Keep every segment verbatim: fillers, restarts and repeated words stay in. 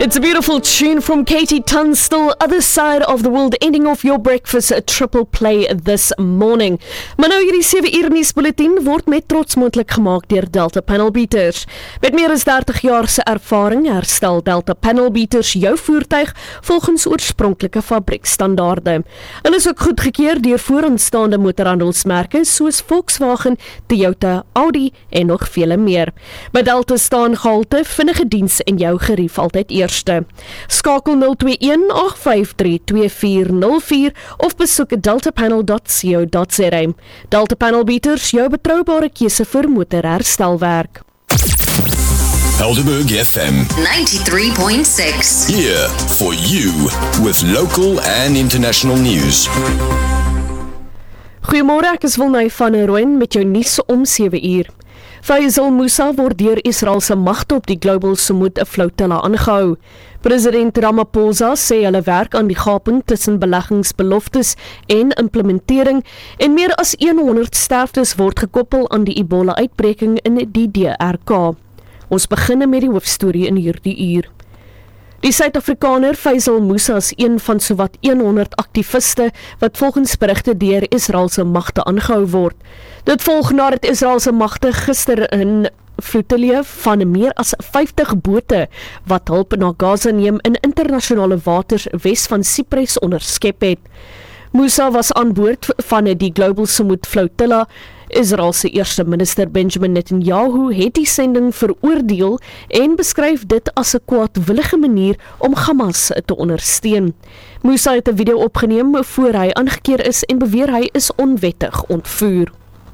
It's a beautiful tune from Katie Tunstall, Other Side of the World, ending off your breakfast a triple play this morning. Maar nou hierdie sewe uur nuusbulletin word met trots moontlik gemaak deur Delta Panel Beaters. Met meer as dertig jaar se ervaring herstel Delta Panel Beaters jou voertuig volgens oorspronklike fabriekstandaarde. Hulle is ook goedgekeur deur vooraanstaande motorhandelsmerke soos Volkswagen, Toyota, Audi en nog vele meer. By Delta staan gehalte, vinnige diens en jou gerief altyd eerste. Skakel nul twee een agt vyf drie twee vier nul vier of besoek deltapanel dot co dot za. Delta Panel Beaters, jou betroubare keuse vir motorherstelwerk. Helderberg F M ninety-three point six. Here for you with local and international news. Goeiemôre, ek is Wilnay van der Rooyen met jou nuus om sewe uur. Faisal Musa word deur Israel se magte op die Global Samud Flotilla aangehou. President Ramaphosa sê hulle werk aan die gaping tussen beleggingsbeloftes en implementering en meer as honderd sterftes word gekoppel aan die Ebola-uitbreking in die D R K. Ons begin met die hoofstorie in hierdie uur. Die Suid-Afrikaner Faisal Musa is een van sowat honderd aktiviste wat volgens berigte deur Israel se magte aangehou word. Dit volg nadat Israel se magte gister in flotilje van meer as vyftig bote wat hulp na Gaza neem in internasionale waters wes van Cyprus onderskep het. Musa was aan boord van die Global Samud Flotilla. Israel se eerste minister Benjamin Netanyahu het die sending veroordeel en beskryf dit as 'n kwaadwillige manier om Hamas te ondersteun. Musa het 'n video opgeneem voor hy aangekeer is en beweer hy is onwettig ontvoer.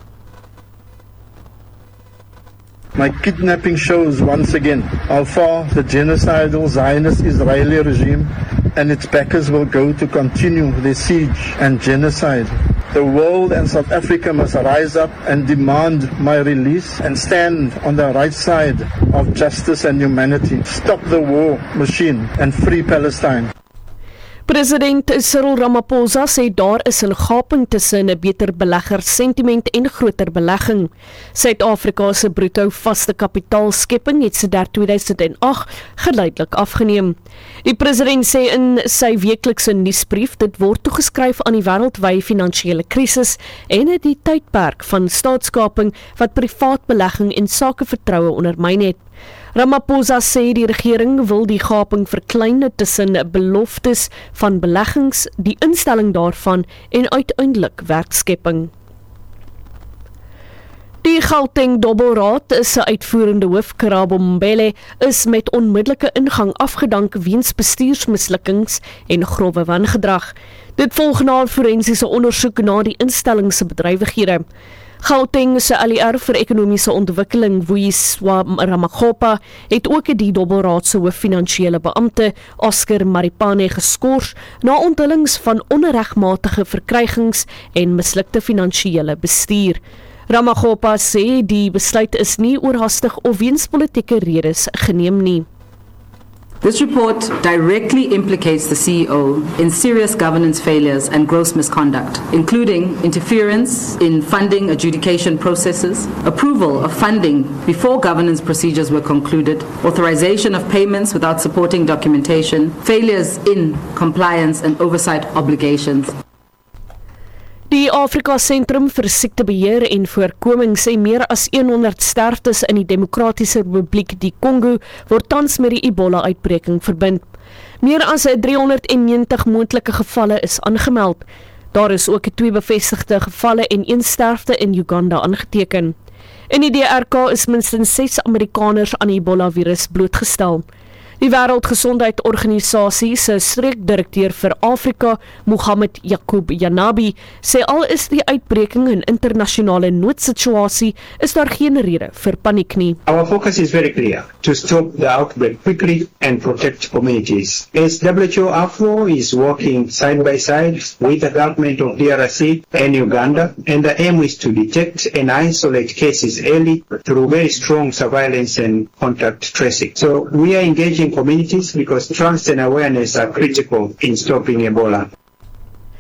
My kidnapping shows once again how far the genocidal Zionist Israeli regime and its backers will go to continue their siege and genocide. The world and South Africa must rise up and demand my release and stand on the right side of justice and humanity. Stop the war machine and free Palestine. President Cyril Ramaphosa sê daar is 'n gaping tussen 'n beter beleggersentiment en groter belegging. Suid-Afrika se bruto vaste kapitaalskepping het sedert twee duisend agt geleidelik afgeneem. Die president sê in sy weeklikse nuusbrief dit word toegeskryf aan die wêreldwye finansiële krisis en die tydperk van staatskaping wat privaat belegging en sakevertroue ondermyn het. Ramaphosa sê die regering wil die gaping verklein tussen beloftes van beleggings, die instelling daarvan en uiteindelik werkskepping. Die Gauteng Dobbelraad is se uitvoerende hoof Karabo Mbele is met onmiddellike ingang afgedank weens bestuursmislukkings en grove wangedrag. Dit volg na 'n forensiese ondersoek na die instelling se bedrywighede. Gauteng se L E R vir ekonomiese ontwikkeling, Vuyiswa Ramakgopa, het ook die Dobbelraad se hoof finansiële beampte, Oscar Maripane, geskort na onthullings van onregmatige verkrygings en mislukte finansiële bestuur. Ramakgopa sê die besluit is nie oorhaastig of weens politieke redes geneem nie. This report directly implicates the C E O in serious governance failures and gross misconduct, including interference in funding adjudication processes, approval of funding before governance procedures were concluded, authorization of payments without supporting documentation, failures in compliance and oversight obligations. Die Afrika Sentrum vir Siektebeheer en Voorkoming sê meer as honderd sterftes in die Demokratiese Republiek die Kongo word tans met die Ebola-uitbreking verbind. Meer as driehonderdnegentig moontlike gevalle is aangemeld. Daar is ook twee bevestigde gevalle en een sterfte in Uganda aangeteken. In die D R K is minstens ses Amerikaners aan die Ebola-virus blootgestel. Die Wêreldgesondheidsorganisasie se streekdirekteur vir Afrika, Mohammed Yaqub Janabi, sê al is die uitbreking 'n internasionale noodsituasie, is daar geen rede vir paniek nie. Our focus is very clear, to stop the outbreak quickly and protect communities. As W H O AFRO is working side by side with the government of D R C and Uganda, and the aim is to detect and isolate cases early through very strong surveillance and contact tracing. So we are engaging communities because trust and awareness are critical in stopping Ebola.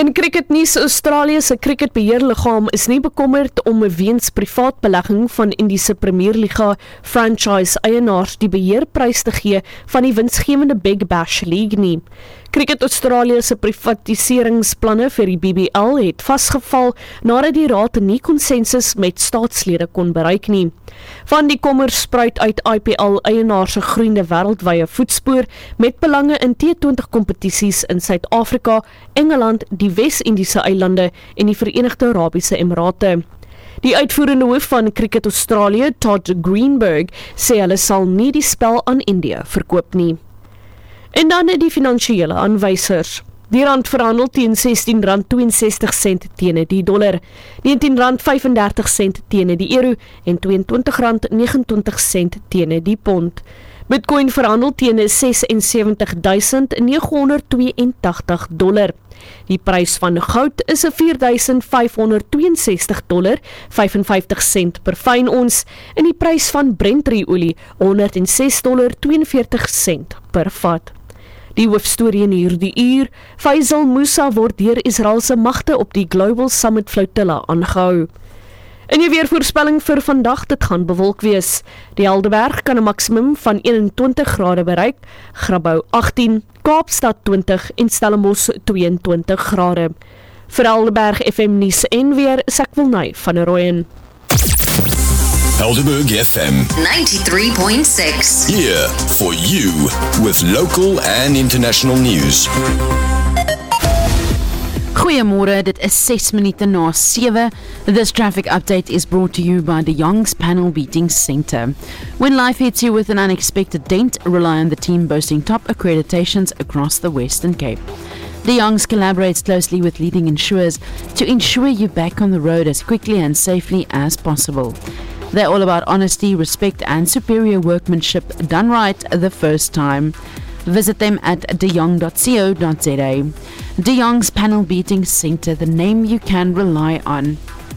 In cricketnuus, Australië se cricketbeheerliggaam is nie bekommerd om weens privaat belegging van Indiese Premierliga franchise eienaars die beheerprys te gee van die winsgewende Big Bash League nie. Cricket Australië se privatiseringsplanne vir die B B L het vasgeval nadat die raad nie konsensus met staatslede kon bereik nie. Van die kommer spruit uit I P L eienaars se groeiende wêreldwye voetspoor met belange in T twintig kompetisies in Suid-Afrika, Engeland, die Wes-Indiese eilande en die Verenigde Arabiese Emirate. Die uitvoerende hoof van Cricket Australië, Todd Greenberg, sê hulle sal nie die spel aan Indië verkoop nie. En dan die finansiële aanwysers. Die rand verhandel teen sestien rand tweeënsestig sent teen die dollar, negentien rand vyf-en-dertig sent teen die euro en tweeëntwintig rand vyf ene nege sent teen die pond. Bitcoin verhandel teen ses en sewentig duisend nege honderd twee en tagtig dollar. Die prys van goud is vier duisend vyf honderd twee en sestig dollar vyf en vyftig sent per fyn ons en die prys van Brent-olie honderd en ses dollar twee en veertig sent per vat. Die hoofstorie in hierdie uur, Faisal Musa word deur Israeliese magte op die Global Summit Flotilla aangehou. In die weervoorspelling vir vandag, dit gaan bewolk wees. Die Helderberg kan 'n maksimum van eenentwintig grade bereik, Grabouw agtien, Kaapstad twintig en Stellenbosch tweeëntwintig grade. Vir Helderberg F M nuus en weer, is ek Wilnay van der Rooyen. Helderberg F M ninety-three point six. here for you with local and international news. Goeiemôre, dit is ses minute na sewe. This traffic update is brought to you by De Jong's Panel Beating Centre. When life hits you with an unexpected dent, rely on the team boasting top accreditations across the Western Cape. De Jong's collaborates closely with leading insurers to ensure you're back on the road as quickly and safely as possible. They're all about honesty, respect and superior workmanship done right the first time. Visit them at de jong dot co dot za. De Jong's Panel Beating Centre, the name you can rely on.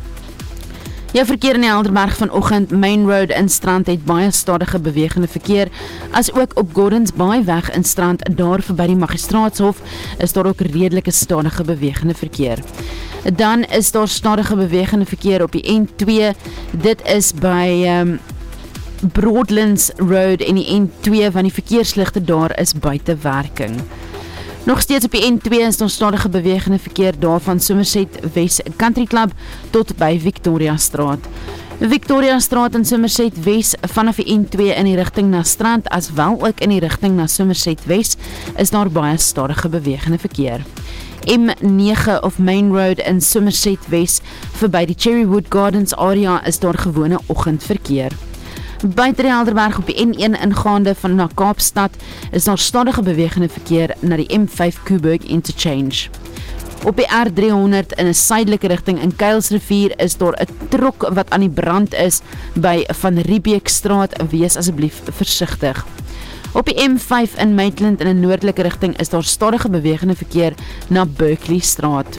Jou verkeer in die Helderberg vanoggend, Main Road in Strand het baie stadige bewegende verkeer, as ook op Gordons Bay weg in Strand, daar verby die Magistraatshof, is daar ook redelike stadige bewegende verkeer. Dan is daar stadige bewegende verkeer op die N twee, dit is by um, Broadlands Road en die N twee van die verkeersligte daar is buite werking. Nog steeds op die N twee is daar stadige bewegende verkeer daar van Somerset West Country Club tot by Victoria Straat. Victoria Straat in Somerset West vanaf die N twee in die rigting na Strand as wel ook in die rigting na Somerset West is daar baie stadige bewegende verkeer. M nege of Main Road in Somerset West verby die Cherrywood Gardens area is daar gewone oggendverkeer. Buite die Helderberg op die N een ingaande van na Kaapstad is daar stadige bewegende verkeer na die M vyf Coburg Interchange. Op die R driehonderd in 'n suidelike rigting in Kuilsrivier is daar 'n trok wat aan die brand is by Van Riebeekstraat, wees asseblief versigtig. Op die M vyf in Maitland in 'n noordelike rigting is daar stadige bewegende verkeer na Berkeley Straat.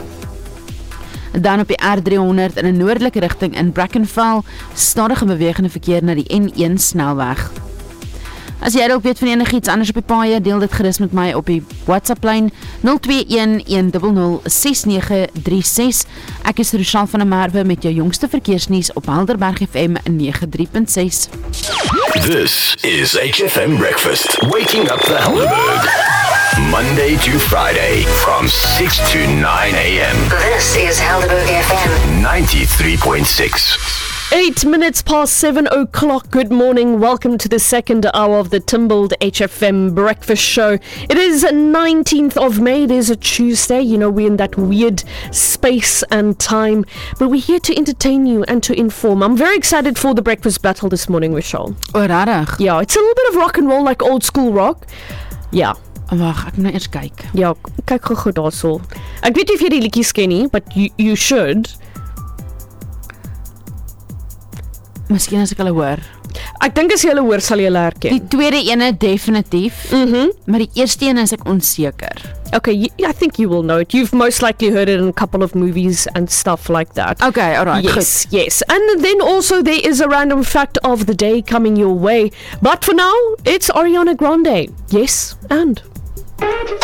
Dan op die R driehonderd in 'n noordelike rigting in Brackenfell, stadige bewegende verkeer na die N een snelweg. As jy ook weet van enigiets anders op die paaie, deel dit gerus met my op die WhatsApp-lyn nul twee een een nul nul ses nege drie ses. Ek is Rochelle van der Merwe met jou jongste verkeersnuus op Helderberg F M ninety three point six. This is H F M Breakfast, waking up the Helderberg. Monday to Friday from six to nine a m This is Helderberg F M ninety-three point six. Eight minutes past seven o'clock. Good morning. Welcome to the second hour of the Timbled H F M Breakfast Show. It is nineteenth of May. It is a Tuesday. You know, we're in that weird space and time. But we're here to entertain you and to inform. I'm very excited for the breakfast battle this morning, Michelle. O, rarig. Yeah, it's a little bit of rock and roll, like old school rock. Yeah. Wag, ek moet nou eers kyk. Ja, kyk gou-gou daarso. Ek weet nie of jy die liedjies ken nie, but you, you should. Miskien as ek hulle hoor. Ek dink as jy hulle hoor, sal jy hulle herken. Die tweede ene definitief, Mhm. maar die eerste een is ek onseker. Okay, y- I think you will know it. You've most likely heard it in a couple of movies and stuff like that. Okay, alright, Yes, yes. And then also there is a random fact of the day coming your way. But for now, it's Ariana Grande. Yes, and...